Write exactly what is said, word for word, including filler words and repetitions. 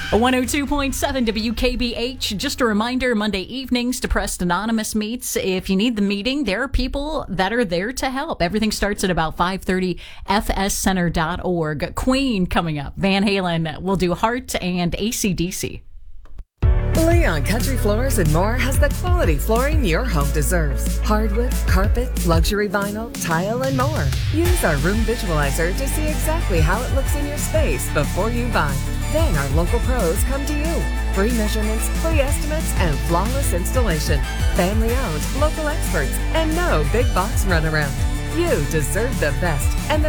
one oh two point seven W K B H. Just a reminder, Monday evenings, Depressed Anonymous meets. If you need the meeting, there are people that are there to help. Everything starts at about five thirty, f s center dot org. Queen coming up. Van Halen will do Heart and A C D C. Leon Country Floors and More has the quality flooring your home deserves. Hardwood, carpet, luxury vinyl, tile, and more. Use our room visualizer to see exactly how it looks in your space before you buy. Then our local pros come to you. Free measurements, free estimates, and flawless installation. Family owned, local experts, and no big box runaround. You deserve the best, and the